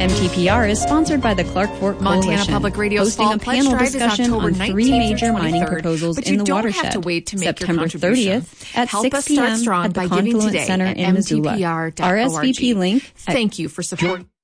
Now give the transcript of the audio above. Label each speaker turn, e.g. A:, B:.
A: MTPR is sponsored by the Clark Fork
B: Montana
A: Coalition,
B: Public Radio's
A: hosting
B: Fall
A: a
B: Pledge
A: panel
B: Drive is
A: discussion
B: October
A: on
B: 19th
A: three major
B: through
A: mining
B: 23rd,
A: proposals
B: but
A: in
B: you
A: the
B: don't
A: watershed.
B: have to wait to make
A: September
B: your contribution.
A: 30th at
B: Help
A: 6
B: us start
A: p.m.
B: strong
A: at the
B: by giving
A: Confluence
B: today
A: Center
B: at
A: in Missoula.
B: mtpr.org.
A: RSVP link.
B: Thank you for supporting.